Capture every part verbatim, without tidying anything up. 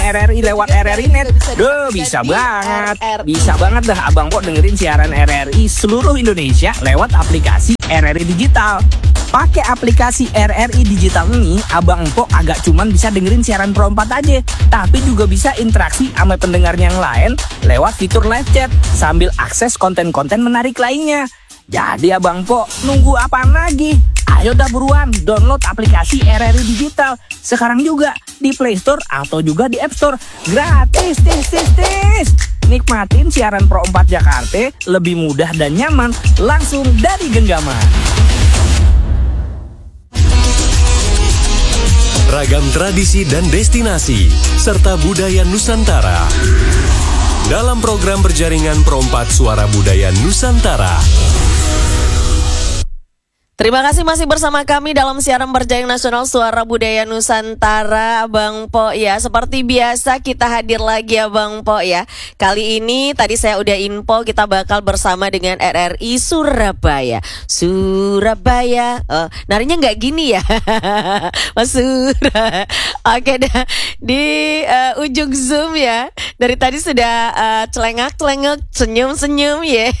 R R I lewat R R I Net. Duh, bisa banget. Bisa banget dah Abang Po dengerin siaran R R I seluruh Indonesia lewat aplikasi R R I Digital. Pakai aplikasi R R I Digital ini, Abang Po agak cuman bisa dengerin siaran Pro empat aja, tapi juga bisa interaksi sama pendengarnya yang lain lewat fitur live chat sambil akses konten-konten menarik lainnya. Jadi Abang Po, nunggu apaan lagi? Ayo dah buruan download aplikasi R R I Digital sekarang juga di Play Store atau juga di App Store. Gratis, tis, tis, tis. Nikmatin siaran Pro empat Jakarta lebih mudah dan nyaman langsung dari genggaman. Ragam tradisi dan destinasi serta budaya Nusantara dalam program berjaringan Pro empat Suara Budaya Nusantara. Terima kasih masih bersama kami dalam siaran berjaringan nasional Suara Budaya Nusantara, Abang Po ya. Seperti biasa kita hadir lagi Abang Po ya. Kali ini tadi saya udah info kita bakal bersama dengan R R I Surabaya. Surabaya, oh, narinya nggak gini ya, Mas Sura. Oke dah di uh, ujung Zoom ya. Dari tadi sudah uh, celengak-celengak, senyum-senyum ya.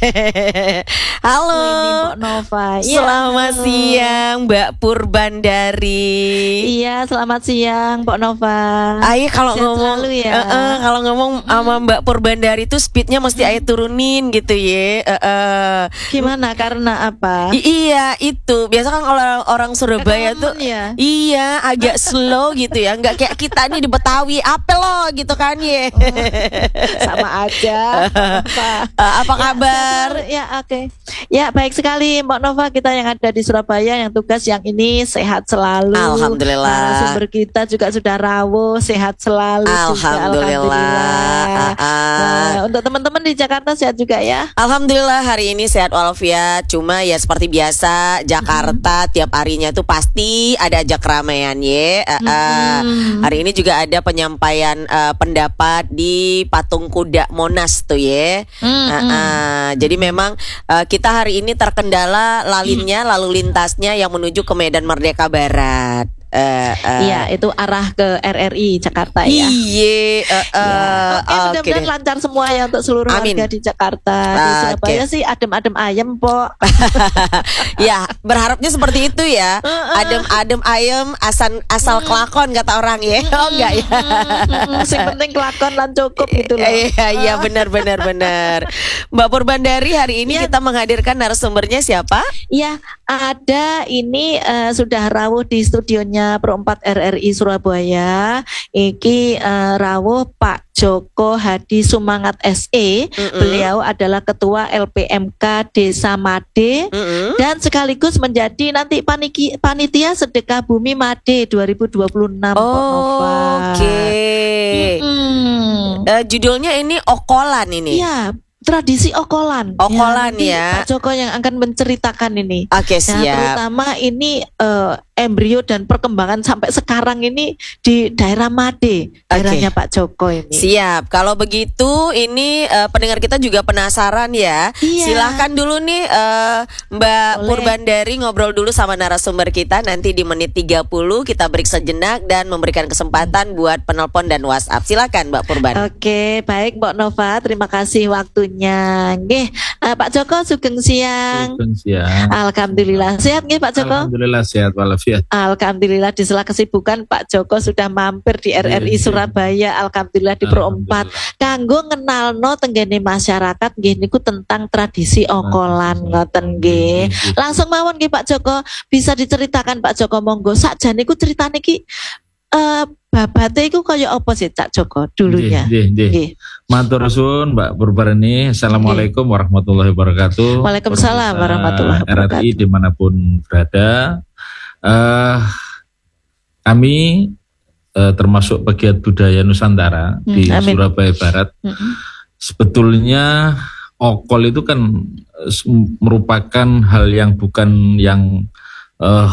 Halo, ini Mbak Nova. Selamat ya. Siang Mbak Purbandari. Iya, selamat siang Mbak Nova. Ayo kalau ngomong ya. uh, uh, kalau ngomong hmm. sama Mbak Purbandari itu speednya mesti ayo turunin gitu ya. Uh, uh. Gimana? Karena apa? I- iya itu biasa kan orang orang Surabaya tuh ya? Iya agak slow gitu ya. Nggak kayak kita nih di Betawi apa lo gitu kan ya. Oh, sama aja. Apa, uh, apa kabar? Ya, ya oke. Okay. Ya baik sekali Mbak Nova, kita yang ada di Surabaya yang tugas yang ini sehat selalu. Alhamdulillah. Sumber kita juga sudah rawuh, sehat selalu. Alhamdulillah. Juga, alhamdulillah. Uh, uh. Nah, untuk teman-teman di Jakarta sehat juga ya. Alhamdulillah hari ini sehat walafiat. Cuma ya seperti biasa Jakarta hmm. tiap harinya tuh pasti ada aja keramaian ya. Uh, uh. Hmm. Hari ini juga ada penyampaian uh, pendapat di Patung Kuda Monas tuh ya. Hmm. Uh, uh. Jadi memang uh, kita hari ini terkendala lalinnya lalu lintasnya yang menuju ke Medan Merdeka Barat. Uh, uh. Iya, itu arah ke R R I Jakarta ya. Iya, uh, uh, ya. Oke, okay, mudah-mudahan okay lancar semua ya untuk seluruh Amin. warga di Jakarta. Uh, di Surabaya okay. sih adem-adem ayam, Po. Ya, berharapnya seperti itu ya. Uh, uh. Adem-adem ayam asal asal uh. kelakon kata orang ya. Oh enggak ya. Sing penting kelakon lan cukup gitu loh. Iya, iya benar benar benar. Mbak Purbandari, hari ini ya. Kita menghadirkan narasumbernya siapa? Iya, ada ini uh, sudah rawuh di studionya Pro empat R R I Surabaya. Iki uh, rawuh Pak Joko Hadi Sumangat S E. Mm-mm. Beliau adalah ketua L P M K Desa Made. Mm-mm. Dan sekaligus menjadi nanti paniki, panitia sedekah bumi Made dua ribu dua puluh enam. Oh, oke okay. uh, judulnya ini Okolan ini. Iya, tradisi Okolan. Okolan ya, ya. Pak Joko yang akan menceritakan ini. Oke, okay, siap. Nah, terutama ini uh, embrio dan perkembangan sampai sekarang ini di daerah Made, daerahnya okay. Pak Joko ini. Siap. Kalau begitu ini uh, pendengar kita juga penasaran ya. Iya. Silahkan dulu nih uh, Mbak Boleh. Purbandari ngobrol dulu sama narasumber kita. Nanti di menit tiga puluh kita break sejenak dan memberikan kesempatan buat penelpon dan WhatsApp. Silakan Mbak Purban. Oke, baik Mbak Nova, terima kasih waktunya. Nggih, uh, Pak Joko sugeng siang. Sugeng siang. Alhamdulillah sehat nggih Pak Joko? Alhamdulillah sehat walafiat. Alhamdulillah di sela kesibukan Pak Joko sudah mampir di R R I Surabaya. Alhamdulillah di Pro empat kanggo ngenalno tenggene masyarakat nggih niku tentang tradisi Okolan ngoten nggih. Langsung mawon nggih Pak Joko, bisa diceritakan Pak Joko monggo sakjane niku critane iki eh uh, babate iku kaya apa sih Cak Joko dulunya? Nggih, nggih. Matur suwun Mbak Purbarani. Assalamualaikum Nggih. warahmatullahi wabarakatuh. Waalaikumsalam warahmatullahi wabarakatuh. R R I dimanapun berada. Uh, kami uh, termasuk pegiat budaya Nusantara hmm, di amin. Surabaya Barat. Hmm. Sebetulnya Okol itu kan uh, merupakan hal yang bukan yang uh,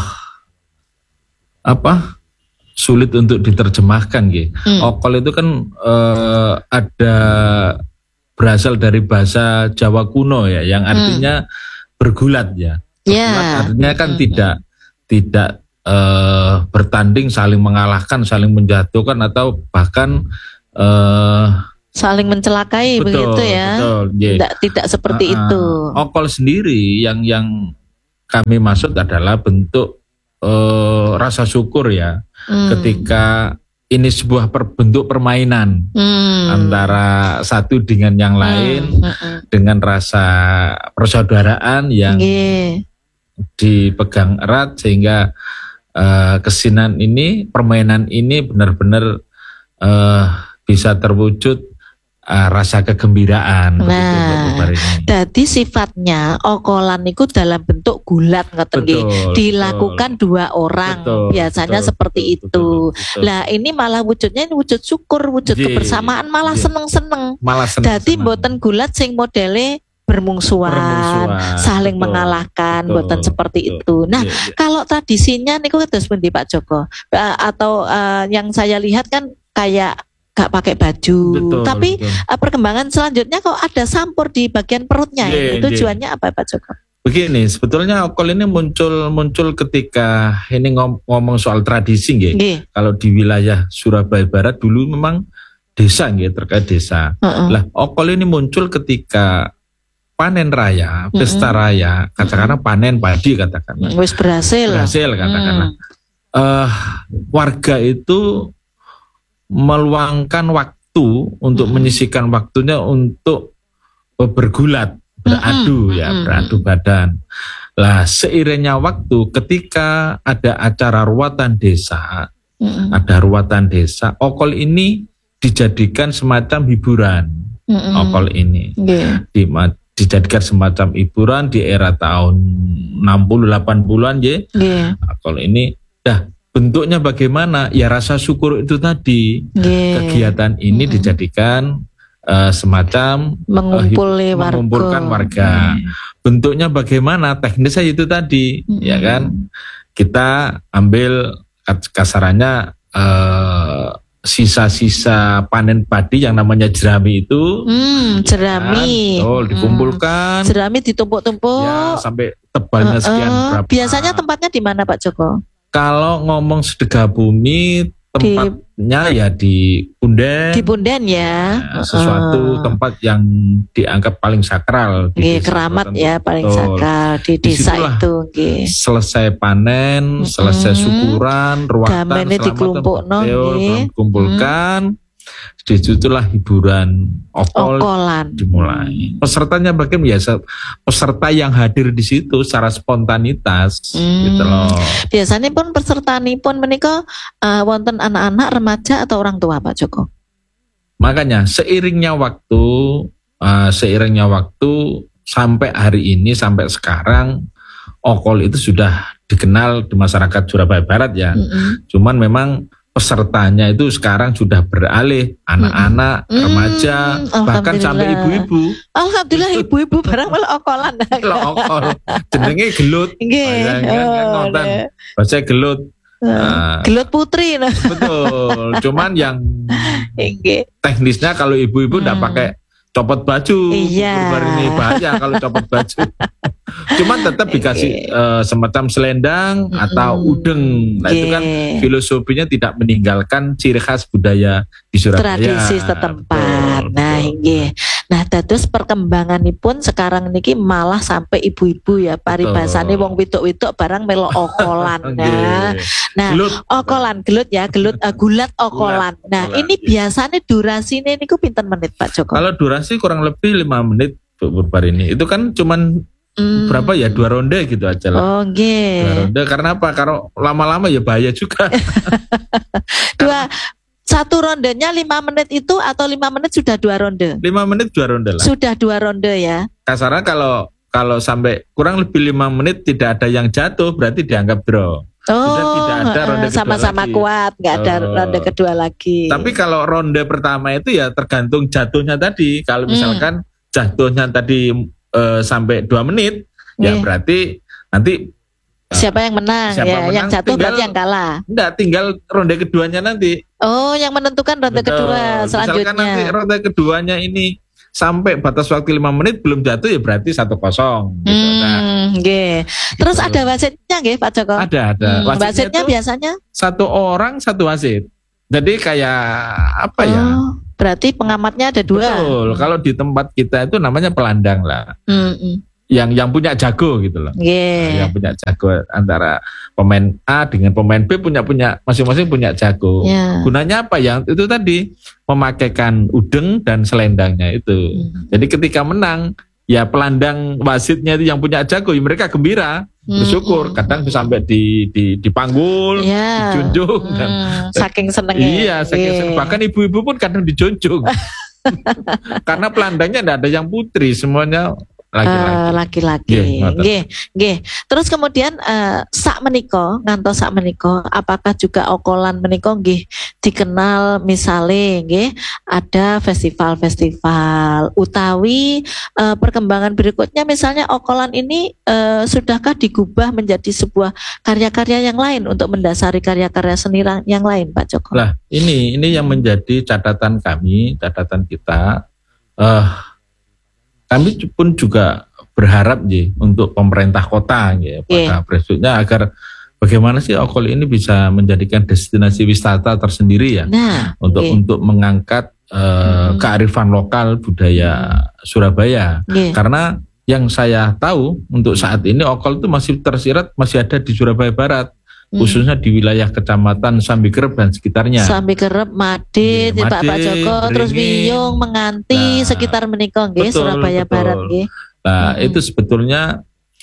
apa sulit untuk diterjemahkan, gitu. Hmm. Okol itu kan uh, ada berasal dari bahasa Jawa kuno ya, yang artinya hmm. bergulat ya. Bergulat yeah. artinya kan hmm. tidak tidak uh, bertanding, saling mengalahkan, saling menjatuhkan, atau bahkan uh, saling mencelakai betul, begitu ya. Betul, yeah. Tidak tidak seperti uh, itu. Okol sendiri yang yang kami maksud adalah bentuk uh, rasa syukur ya, hmm. ketika ini sebuah per, bentuk permainan hmm. antara satu dengan yang lain, hmm. Hmm. dengan rasa persaudaraan yang yeah. dipegang erat sehingga uh, kesinan ini, permainan ini benar-benar uh, bisa terwujud uh, rasa kegembiraan. Nah, jadi sifatnya okolan itu dalam bentuk gulat ngoten nggih, dilakukan betul. dua orang betul, biasanya betul, seperti betul, itu. Betul, betul. Lah ini malah wujudnya ini wujud syukur, wujud Jee. kebersamaan, malah Jee. seneng-seneng. Malah seneng. Jadi mboten gulat sing modele bermungsuhan, bermungsuhan saling betul, mengalahkan, betul, mboten seperti betul, itu. Nah, Jee, Jee. kalau tradisinya niku kados pundi Pak Joko? Uh, atau uh, yang saya lihat kan kayak gak pakai baju, betul, tapi betul. perkembangan selanjutnya kok ada sampur di bagian perutnya. Yeah, itu tujuannya yeah. apa Pak Joko? Begini, sebetulnya okol ini muncul muncul ketika ini ngom, ngomong soal tradisi, nggih. Yeah. Kalau di wilayah Surabaya Barat dulu memang desa, nggih, terkait desa. Uh-uh. Lah, okol ini muncul ketika panen raya, pesta uh-uh. raya, katakanlah panen padi katakanlah. Wis berhasil. Berhasil katakanlah. Hmm. Uh, warga itu meluangkan waktu untuk mm-hmm. menyisihkan waktunya untuk bergulat, beradu mm-hmm. ya, beradu badan. Lah seiringnya waktu ketika ada acara ruatan desa, mm-hmm. ada ruatan desa, okol ini dijadikan semacam hiburan. Mm-hmm. Okol ini yeah. Di, dijadikan semacam hiburan di era tahun enam puluh delapan puluhan ya. Yeah. Okol ini dah bentuknya bagaimana? Ya rasa syukur itu tadi. Yeah. Kegiatan ini mm-hmm. dijadikan uh, semacam Mengumpul uh, warga. mengumpulkan warga. Mm. Bentuknya bagaimana? Teknisnya itu tadi, mm-hmm. ya kan? Kita ambil kasarannya uh, sisa-sisa panen padi yang namanya jerami itu. Mm, jerami. Ya, oh, dikumpulkan. Mm. Jerami ditumpuk-tumpuk. Ya, sampai tebalnya uh, uh, sekian berapa. Biasanya tempatnya di mana Pak Joko? Kalau ngomong sedekah bumi, tempatnya di, ya di Punden. Di Punden ya. ya sesuatu uh. tempat yang dianggap paling sakral. Di Gih, keramat ya paling betul. sakral di desa Disitulah itu. Gih. Selesai panen, mm-hmm. selesai syukuran, ruatan, selamat dikelompok no, dikumpulkan. Mm-hmm. Disitulah hiburan okol okolan dimulai. Pesertanya bagaimana? Ya, peserta yang hadir di situ secara spontanitas, hmm. gitu loh. Biasanya pun peserta pun menika uh, wonten anak-anak, remaja atau orang tua Pak Joko. Makanya seiringnya waktu, uh, seiringnya waktu sampai hari ini sampai sekarang okol itu sudah dikenal di masyarakat Surabaya Barat ya. Mm-hmm. Cuman memang pesertanya itu sekarang sudah beralih anak-anak, mm-hmm. remaja, bahkan sampai ibu-ibu. Alhamdulillah ibu-ibu barang malah okolan. Kalau okol, jenenge gelut. Nggih. Oh, bahasa gelut. Nah, gelut putri. Nah. Betul. Cuman yang teknisnya kalau ibu-ibu enggak hmm. pakai copot baju. Iya. Ini bahaya kalau copot baju. Cuman tetap dikasih okay. uh, semacam selendang mm-hmm. atau udeng. Nah yeah. itu kan filosofinya tidak meninggalkan ciri khas budaya di Surabaya. Tradisi setempat. Betul, nah ini. Nah terus perkembanganipun sekarang niki malah sampai ibu-ibu ya paribasane wong wedok-wedok barang melo okolan. Nah, nah gelut. okolan gelut ya gelut uh, gulat okolan. Gulat, nah okolan, ini yeah. biasanya durasinya niku pinten menit Pak Joko? Kalau durasi kurang lebih lima menit Bu Purbarini. Itu kan cuman Hmm. berapa ya dua ronde gitu aja lah. Oh, okay. Dua ronde karena apa? Kalau lama-lama ya bahaya juga. dua satu rondenya lima menit itu atau lima menit sudah dua ronde? Lima menit dua ronde lah. Sudah dua ronde ya. Kasarnya kalau kalau sampai kurang lebih lima menit tidak ada yang jatuh berarti dianggap draw. Oh, sudah tidak ada ronde kedua sama-sama lagi. Kuat, nggak ada oh. ronde kedua lagi. Tapi kalau ronde pertama itu ya tergantung jatuhnya tadi. Kalau misalkan hmm. jatuhnya tadi Uh, sampai dua menit yeah. ya berarti nanti siapa yang menang siapa ya menang, yang jatuh tinggal, berarti yang kalah enggak tinggal ronde keduanya nanti oh yang menentukan ronde Betul. kedua selanjutnya misalkan nanti ronde keduanya ini sampai batas waktu lima menit belum jatuh ya berarti satu kosong gitu. hmm, nah, okay. Terus gitu. Ada wasitnya nggih Pak Joko? Ada ada hmm, wasitnya, wasitnya biasanya satu orang satu wasit jadi kayak apa oh. ya Berarti pengamatnya ada dua. Betul. Kalau di tempat kita itu namanya pelandang lah. Mm-mm. Yang yang punya jago gitu loh. Yeah. Yang punya jago antara pemain A dengan pemain B punya punya masing-masing punya jago. Yeah. Gunanya apa? Yang itu tadi memakaikan udeng dan selendangnya itu. Mm. Jadi ketika menang, ya pelandang wasitnya itu yang punya jago, ya mereka gembira. Bersyukur, kadang sampai di di dipanggul, yeah. dijunjung, hmm, dan, saking senengnya. Iya, saking yeah. seneng. Bahkan ibu-ibu pun kadang dijunjung, karena pelandangnya tidak ada yang putri, semuanya laki-laki. Uh, laki-laki. Nggih, nggih. Terus kemudian uh, sak menika, ngantos sak menika, apakah juga okolan menika nggih dikenal misale nggih ada festival-festival utawi uh, perkembangan berikutnya misalnya okolan ini uh, sudahkah digubah menjadi sebuah karya-karya yang lain untuk mendasari karya-karya seni yang lain, Pak Joko? Lah, ini ini yang menjadi catatan kami, catatan kita. Uh, Kami pun juga berharap ya, untuk pemerintah kota ya, pada prinsipnya agar bagaimana sih Okol ini bisa menjadikan destinasi wisata tersendiri ya, nah, untuk yeah. untuk mengangkat uh, hmm. kearifan lokal budaya Surabaya. Yeah. Karena yang saya tahu untuk saat ini Okol itu masih tersirat masih ada di Surabaya Barat. Hmm. Khususnya di wilayah kecamatan Sambikerep dan sekitarnya. Sambikerep, Madit, ya, Pak Pak Joko, Beringin, terus Wiyung, Menganti, nah, sekitar menika nggih, Surabaya betul. Barat nggih. Nah, hmm. itu sebetulnya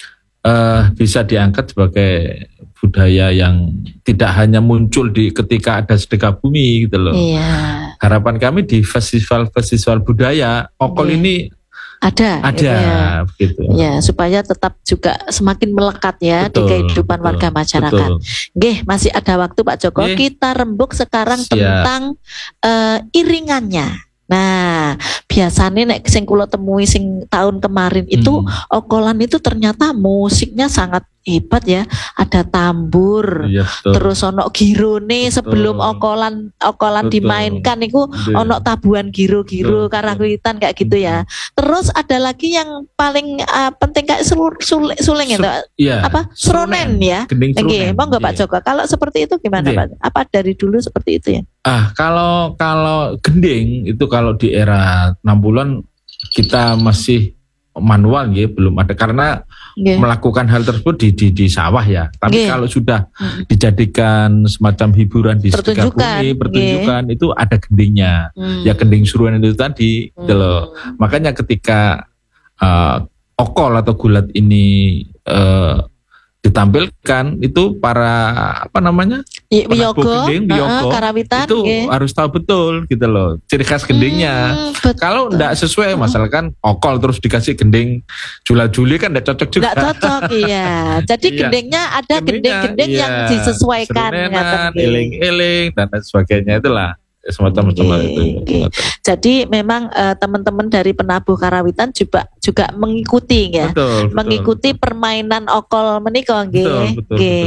uh, bisa diangkat sebagai budaya yang tidak hanya muncul di ketika ada sedekah bumi gitu loh. Iya. Harapan kami di festival-festival budaya Okol iya. ini ada, ada, gitu ya. Begitu. Ya, supaya tetap juga semakin melekat ya betul, di kehidupan betul, warga masyarakat. Nggih, masih ada waktu Pak Joko. Nggih. Kita rembuk sekarang Siap. tentang uh, iringannya. Nah, biasanya nek sing kula temui sing tahun kemarin itu hmm. Okolan itu ternyata musiknya sangat hebat ya. Ada tambur, ya, terus ono girone sebelum Okolan Okolan betul. dimainkan itu ya. ono tabuhan giro-giro karawitan kayak gitu ya. Terus ada lagi yang paling uh, penting kayak sul, sul, suling itu ya. apa? Seronen ya. Oke, monggo Pak Joko. Kalau seperti itu gimana ya. Pak? Apa dari dulu seperti itu ya? Ah, kalau kalau gending itu kalau di era enam puluhan kita masih manual ya, belum ada karena yeah. melakukan hal tersebut di di, di sawah ya. Tapi yeah. kalau sudah mm. dijadikan semacam hiburan di sedekah bumi, pertunjukan yeah. itu ada gendingnya. Mm. Ya gending suruhan itu tadi, mm. loh. Makanya ketika uh, Okol atau gulat ini uh, ditampilkan itu para apa namanya Biyogo, uh, karawitan itu okay. harus tahu betul gitu loh ciri khas gendingnya. Hmm, kalau tidak sesuai, misalkan Okol terus dikasih gending jula-juli kan tidak cocok juga. Tidak cocok, iya. Jadi iya. gendingnya ada gending-gending iya. yang disesuaikan, eling-eling dan lain sebagainya itulah. Semacam-macam itu. Okay. Jadi memang uh, teman-teman dari penabuh karawitan juga juga mengikuti ya, betul, mengikuti betul. permainan Okol menika nggih.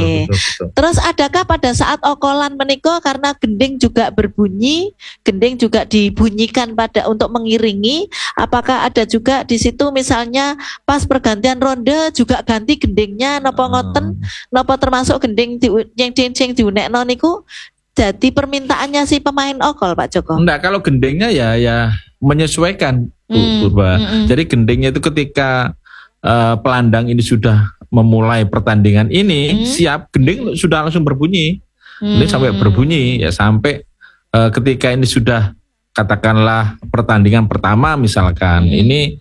Terus adakah pada saat Okolan menika karena gending juga berbunyi, gending juga dibunyikan pada untuk mengiringi, apakah ada juga di situ misalnya pas pergantian ronde juga ganti gendingnya napa ngoten, napa termasuk gending di, yang cing-cing diunekno niku jadi permintaannya si pemain Okol Pak Joko? Enggak, kalau gendingnya ya ya menyesuaikan hmm, Purba. Hmm, hmm. Jadi gendingnya itu ketika uh, pelandang ini sudah memulai pertandingan ini hmm. siap, gending sudah langsung berbunyi. Hmm. Ini sampai berbunyi ya sampai uh, ketika ini sudah katakanlah pertandingan pertama misalkan hmm. ini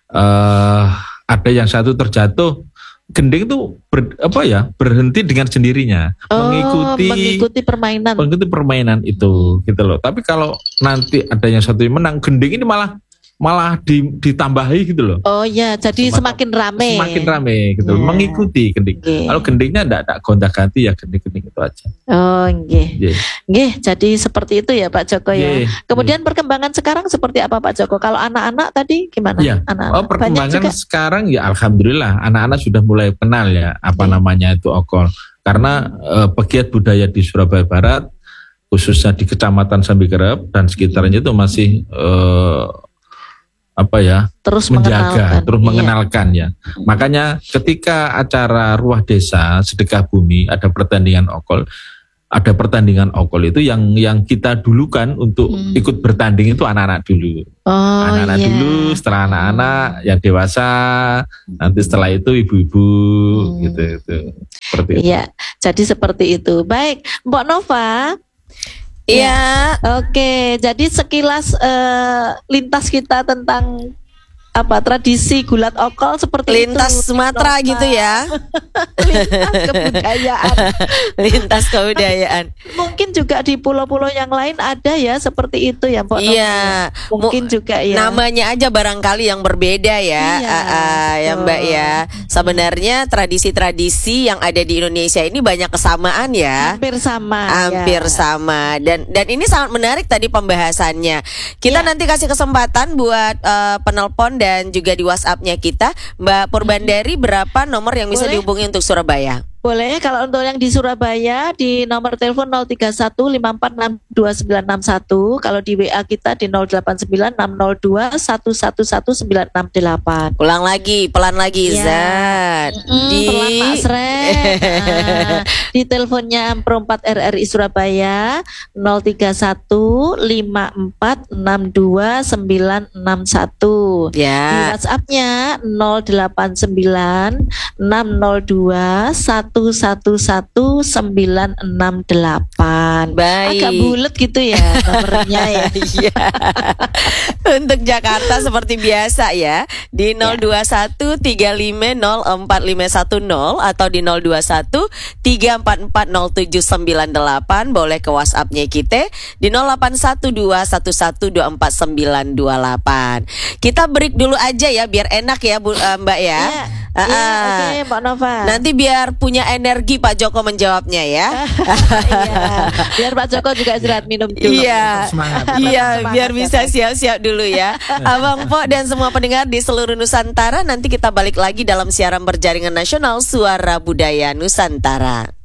uh, ada yang satu terjatuh. Gending itu ber, apa ya berhenti dengan sendirinya oh, mengikuti mengikuti permainan mengikuti permainan itu gitu loh. Tapi kalau nanti ada yang satu yang menang, gending ini malah malah di, ditambahi gitu loh. Oh ya, jadi semakin, semakin rame. Semakin rame gitu, yeah. mengikuti gending. Yeah. Kalau gendingnya enggak enggak gonta-ganti ya gending-gending itu aja. Oh, nggih. Yeah. Nggih, jadi seperti itu ya Pak Joko yeah. ya. Kemudian yeah. perkembangan sekarang seperti apa Pak Joko? Kalau anak-anak tadi gimana? Yeah. Anak-anak. Oh, perkembangan sekarang ya alhamdulillah anak-anak sudah mulai kenal ya apa yeah. namanya itu Okol. Karena uh, pegiat budaya di Surabaya Barat khususnya di Kecamatan Sambikerep dan sekitarnya itu masih uh, apa ya terus menjaga, terus iya. mengenalkan ya. Makanya ketika acara Ruah Desa Sedekah Bumi ada pertandingan Okol, ada pertandingan okol itu yang yang kita dulukan untuk hmm. ikut bertanding itu anak-anak dulu. Oh, anak-anak iya. dulu, setelah anak-anak yang dewasa, nanti setelah itu ibu-ibu hmm. gitu itu. Seperti itu. Iya, jadi seperti itu. Baik, Mbak Nova. Iya. Ya. Oke, jadi sekilas uh, lintas kita tentang apa tradisi gulat okol seperti lintas itu. Sumatera Nova. gitu ya. Lintas kebudayaan. Lintas kebudayaan. Mungkin juga di pulau-pulau yang lain ada ya seperti itu ya, Mbak. Iya. Mungkin juga ya. Namanya aja barangkali yang berbeda ya, Iya, uh, uh, ya Mbak ya. Sebenarnya tradisi-tradisi yang ada di Indonesia ini banyak kesamaan ya. Hampir sama. Hampir ya. sama. Dan dan ini sangat menarik tadi pembahasannya. Kita Ya. nanti kasih kesempatan buat uh, penelpon dan juga di WhatsApp-nya kita, Mbak Purbandari, berapa nomor yang bisa Boleh. dihubungi untuk Surabaya? Boleh, kalau untuk yang di Surabaya di nomor telepon nol tiga satu lima empat enam dua sembilan enam satu, kalau di W A kita di nol delapan sembilan enam nol dua satu satu satu sembilan enam delapan. Ulang lagi, pelan lagi, Ya. Zat. Mm, Di pelan Pak Sret. Nah, di teleponnya Perempat R R I Surabaya nol tiga satu lima empat enam dua sembilan enam satu. Di Ya. WhatsApp-nya nol delapan sembilan enam nol dua satu satu satu sembilan enam delapan. Baik. Agak bulat gitu ya nomornya ya. Iya. Untuk Jakarta seperti biasa ya, di nol dua satu tiga lima nol empat lima satu nol atau di nol dua satu tiga empat empat nol tujuh sembilan delapan. Boleh ke WhatsApp-nya kita di nol delapan satu dua satu satu dua empat sembilan dua delapan. Kita break dulu aja ya biar enak ya Bu, uh, Mbak ya. Iya, Uh, iya, uh. oke Mbak Nova. Nanti biar punya energi Pak Joko menjawabnya ya. Iya, biar Pak Joko juga istirahat minum dulu. Iya, Semangat. iya, Semangat, biar ya, bisa Pak. siap-siap dulu ya. Abang Po dan semua pendengar di seluruh Nusantara, nanti kita balik lagi dalam siaran berjaringan nasional Suara Budaya Nusantara.